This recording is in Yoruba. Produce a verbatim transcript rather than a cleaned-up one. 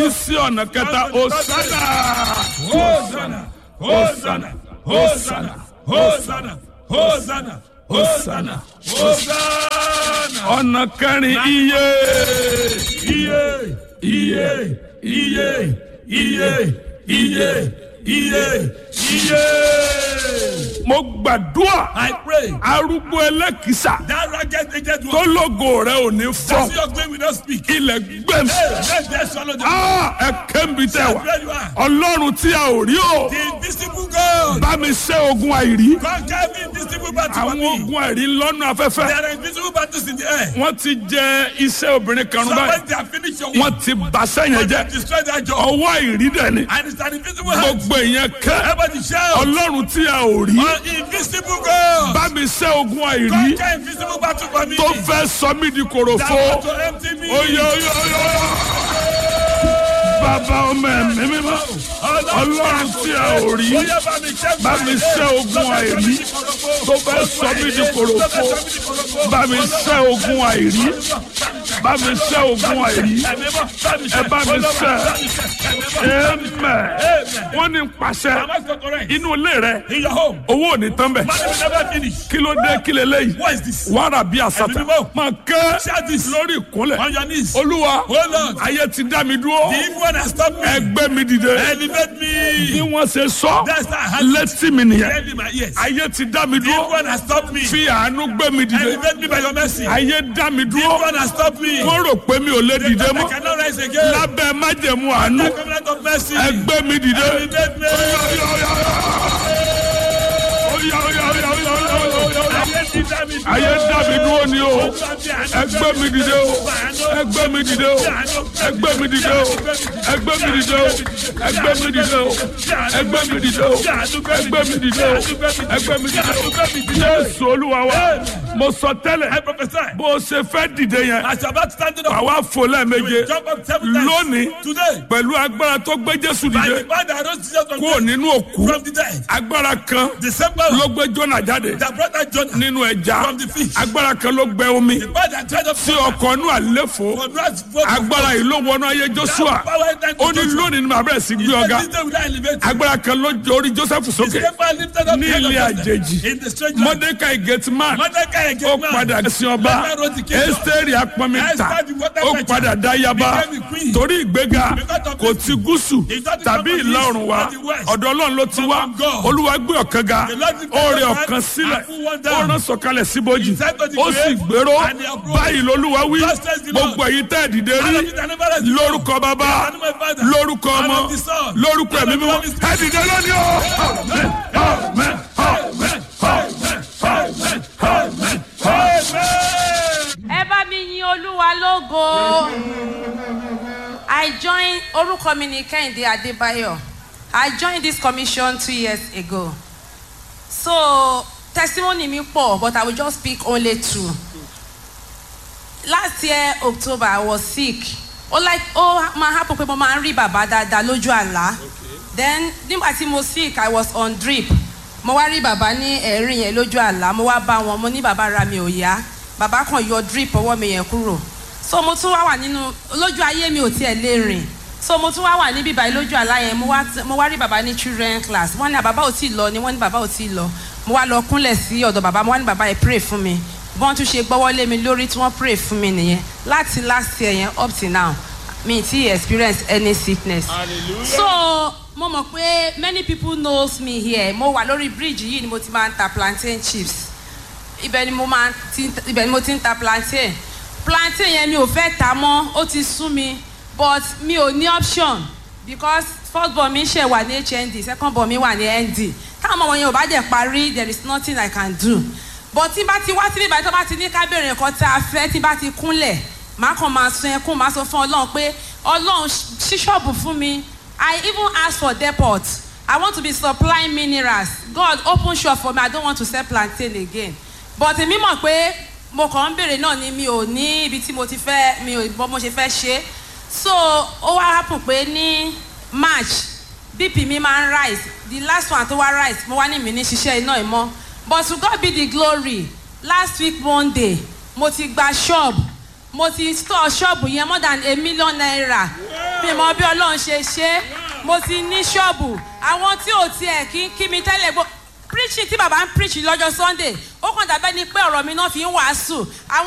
kọjú sí ọ̀nà kẹta Hosanna Hosanna Hosanna Hosanna Hosanna Hosanna Hosanna Hosanna. ọ̀nà kẹrin iye iye iye iye iye iye iye iye. mo gbàdúrà. I pray. arúgbó ẹlẹ́kìsà. That ragged aged one. tó lógo rẹ ò ní fọ́. That's your claim we don't speak. ilẹ̀ gbẹ̀mí. Let them swallow them. ah ẹ kẹ́mi tẹ wá. Where you are. ọlọ́run tí a ò rí o. The invisible God. bá mi ṣẹ́ ogun àìrí. Conquer the invisible battle for àwọn me. ogun àìrí lọ́nà afẹ́fẹ́. There are invisible battles in the air. wọ́n ti jẹ iṣẹ́ obìnrin kan So rún when báyìí. they have finished your work, wọ́n ti bàṣẹ́ yẹn they jẹ́. destroy that job. ọwọ́ àìrí dẹ̀ ni. And it's an invisible hand. gbogbo ìyẹn kẹ́. Everybody shout. ọlọ́run tí a ò rí. An invisible God. bá mi ṣẹ́ ogun àìrí. Conquer invisible battle for me. tó fẹ́ sọ mí di That kòròfo. want to empty me. oyo oyo oyo. bàbá ọmọ ẹ̀mí mímọ́. ọlọ́run tí a ò rí. bá mi ṣẹ́ ogun àìrí. tó fẹ́ sọ mí di kòròfo. bá mi ṣẹ́ ogun àìrí. bá mi ṣẹ́ ogun àìrí. ẹ bá mi ṣẹ́. amen. wọ́n ní pàṣẹ inú ilé rẹ. In your home. owó ò ní tán bẹ̀. Money will never finish. kí ló dé kí lè léyìí. What is this? wàrà bí àsàtà. máa kẹ́ Shout this. lórí ìkúnlẹ̀. On your knees. olúwa Oh Lord. ayé ti dá mi dúró. The evil one has stopped me. ẹgbẹ́ mi dìde. Elevate bí me. wọ́n ṣe sọ That's not how létí mi nìyẹn. Tell me my ears. ayé ti dá mi The evil dúró. one has stopped me. fi àánú gbé mi dìde. Elevate me by your mercy. The ayé dá mi evil dúró. one has stopped me. wọ́n rò pé mi ò lè dìde I mọ́. cannot rise again. lábẹ́ májẹ̀mú àánú. The covenant of mercy. ẹgbẹ́ mi dìde. Elevate me. ayé dá mi dúró ni o. ẹgbẹ́ mi dìde o. ẹgbẹ́ mi dìde o. ẹgbẹ́ mi dìde o. ẹgbẹ́ mi dìde o. ẹgbẹ́ mi dìde o. ẹgbẹ́ mi dìde o. ẹgbẹ́ mi dìde o. ẹgbẹ́ mi dìde o. Jésù Olúwa wa. mo sọ tẹ́lẹ̀. I prophesy. bó o ṣe fẹ́ dìde yẹn. As you are about to stand up, àwa fò lẹ́ẹ̀méje. jump up seven times. lónìí Today. pẹ̀lú agbára tó gbé Jésù By the dìde. power that rose Jesus from kúrò death. nínú òkú. From the dead. agbára kan The same power ló gbé Jónà jáde. that brought that Jonah. nínú ẹja. From the fish. agbára kan ló gbẹ omi. The power that tried up tí ọkọ̀ inú àléfò. for God's vote. agbára yìí ló wọnú ayé Joshua. That power that ó ní lónìí ni màá bẹ̀rẹ̀ sí gbé ọ̀gá. This day will I elevate you. agbára kan ló jẹ orí Joseph The sókè. same power lifted up ní the head of ilé Joseph. àjèjì. In the strange land. Mordecai Gateman. Mordecai ó again man. padà sí ọba. Mordecai wrote the kingdom. Ẹ́sítérì apọnmita. Esther the water ó fetcher. padà dá yaba. Became a queen. torí ìgbéga Because of kò this. ti gúúsù It's not the tàbí north of ìlà east, oòrùn wa but the west. ọ̀dọ̀ Ọlọ́run ló ti wá. From God. Olúwa gbé ọ̀kan ga. The Lord lifted ó rẹ up ọ̀kan and sílẹ̀. put one ó down. rán sọ̀kalẹ̀ síbojì. He said to the ó sì grave, gbèrò. and he uprose. báyìí lolúwa wí. Thus says the Lord. gbogbo èyí tẹ́ ẹ̀ dìde All rí. of you that never rest before. lórúkọ bàbá In the name of the Father. lórúkọ And ọmọ of the Son. lórúkọ And ẹ̀mí of the mímọ́ Holy Spirit. ẹ dìde lónìí o. Amen, amen, amen, amen, amen, amen, amen. ẹ bá mi yin Olúwa lógo. I joined orúkọ mi ní Kẹ́hìndé Adébáyọ̀. I joined this commission two years ago. So testimony mi pọ̀, but I will just pick only two. Last year October I was sick. Ó like ó máa happen pé mo máa ń rí bàbá dáadáa lójú àlá. Then nígbà tí mo sick I was on drip. Mo wá rí bàbá ní ẹ̀rín yẹn lójú àlá. Mo wá bá wọn, mo ní bàbá ra mi ò yá. Bàbá kan yọ drip ọwọ́ mi yẹn kúrò. So mo tún wá wà nínú lójú ayé mi ò tiẹ̀ lè rìn. So mo tún wá wà níbí báyìí lójú àlá yẹn mo wá mo wá rí bàbá ní children class. Wọ́n ní bàbá ò tí ì lọ ni wọ́n ní bàbá ò tí ì lọ. Mo wá lọ kúnlẹ̀ sí ọ̀dọ̀ bàbá mo wá ní bàbá ẹ pray fún mi. Bọ́n tún ṣe gbọ́wọ́ lé mi lórí tí wọ́n pray fún mi nìyẹn. Láti last year yẹn up till now mi ti experience any sickness. Hallelujah. So mo mọ̀ pé many people knows me here. Mo wà lórí bridge yìí ni mo ti máa ń ta plantain chips. Ibẹ̀ ni mo máa ti ibẹ̀ ni mo ti ń ta plantain. Plantain yẹn mi ò fẹ́ ta mọ́, ó ti sú mi, but mi ò ní option because first born mi ṣe wà ní H N D, second born mi wà ní N D. Táwọn ọmọ wọn yẹn ò bá jẹ́ parí, there is nothing I can do. But tí bá ti wá síbí ìbàdàn tó bá ti ní ká bèrè nǹkan tá a fẹ́ tí bá ti kúnlẹ̀, màá kàn máa sun ẹkún, màá sọ fún Ọlọ́run pé Ọlọ́run ṣí ṣọ́ọ̀bù fún mi. I even ask for depot. I want to be supplying minerals. God open shop for me. I don't want to sell plantain again. But èmi mọ̀ pé mo kàn ń bèrè náà ni mi ò ní ibi tí mo ti fẹ́ mi ò bọ́ mo ṣe fẹ́ ṣe. So ó wá happen pé ní March B P mi máa ń rise. The last one tó wá rise mo wá ní mi ní ṣiṣẹ́ iná ìmọ̀. But to God be the glory. Last week Monday mo ti gba shop mo ti store shop yẹn more than a million naira. mi mọ bí ọlọ́run ṣe ṣe mo ti ní ṣọ́ọ̀bù àwọn tí ò tiẹ̀ kí kí mi tẹ́lẹ̀ gbọ́ preaching tí bàbá ń preach lọ́jọ́ Sunday ó kàn dàbẹ́ ni pé ọ̀rọ̀ mi náà fi ń wàásù àwọn